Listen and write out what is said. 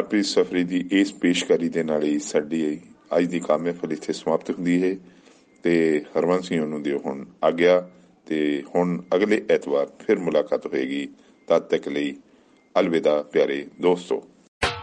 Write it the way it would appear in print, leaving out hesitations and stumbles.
ਹਰਪ੍ਰੀਤ ਸਫਰੀ ਦੀ ਇਸ ਪੇਸ਼ਕਾਰੀ ਦੇ ਨਾਲ ਹੀ ਸਾਡੀ ਅੱਜ ਦੀ ਕਾਮ ਮਹਿਫਲ ਇੱਥੇ ਸਮਾਪਤ ਹੁੰਦੀ ਹੈ ਤੇ ਹਰਵੰਸ ਸਿੰਘ ਨੂੰ ਦਿਓ ਹੁਣ ਆਗਿਆ ਤੇ ਹੁਣ ਅਗਲੇ ਐਤਵਾਰ ਫਿਰ ਮੁਲਾਕਾਤ ਹੋਏਗੀ। ਤਦ ਤੱਕ ਲਈ ਅਲਵਿਦਾ ਪਿਆਰੇ ਦੋਸਤੋ।